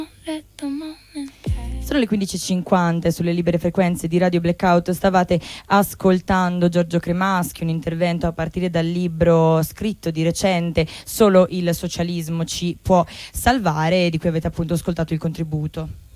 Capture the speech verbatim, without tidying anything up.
Sono le quindici e cinquanta e sulle libere frequenze di Radio Blackout stavate ascoltando Giorgio Cremaschi, un intervento a partire dal libro scritto di recente Solo il socialismo ci può salvare, di cui avete appunto ascoltato il contributo.